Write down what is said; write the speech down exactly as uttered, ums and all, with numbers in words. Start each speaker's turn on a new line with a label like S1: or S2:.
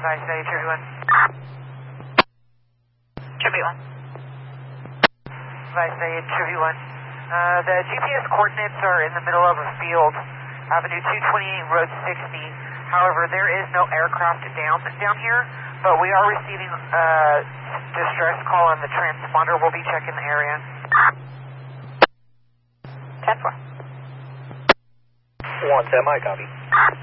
S1: Vice A, Tribute one. Tribute one. Vice A, Tribute one. Uh, the G P S coordinates are in the middle of a field, Avenue two twenty-eight, Road sixty. However, there is no aircraft down down here, but we are receiving a distress call on the transponder. We'll be checking the area.
S2: ten four.
S3: one ten, my copy.